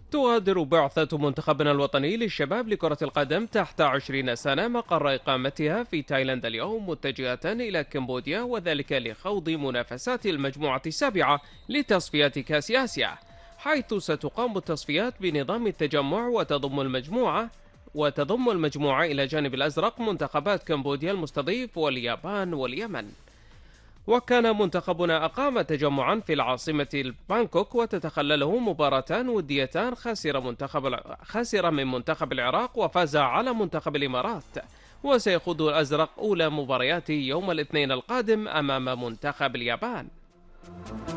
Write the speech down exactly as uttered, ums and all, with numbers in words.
تغادر بعثة منتخبنا الوطني للشباب لكرة القدم تحت عشرين سنة مقر إقامتها في تايلاند اليوم، متجهة إلى كمبوديا، وذلك لخوض منافسات المجموعة السابعة لتصفية كأس آسيا، حيث ستقام التصفيات بنظام التجمع وتضم المجموعة وتضم المجموعة إلى جانب الأزرق منتخبات كمبوديا المستضيف واليابان واليمن. وكان منتخبنا أقام تجمعا في العاصمة بانكوك، وتتخلله مباراتان وديتان، خسر منتخب الع- خسر من منتخب العراق وفاز على منتخب الإمارات. وسيخوض الأزرق أولى مبارياته يوم الاثنين القادم أمام منتخب اليابان.